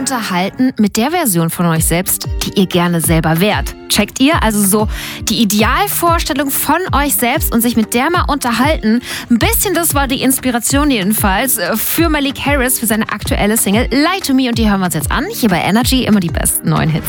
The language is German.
unterhalten mit der Version von euch selbst, die ihr gerne selber wärt. Checkt ihr? Also so die Idealvorstellung von euch selbst und sich mit der mal unterhalten. Ein bisschen, das war die Inspiration jedenfalls für Malik Harris für seine aktuelle Single Lie to Me und die hören wir uns jetzt an. Hier bei Energy immer die besten neuen Hits.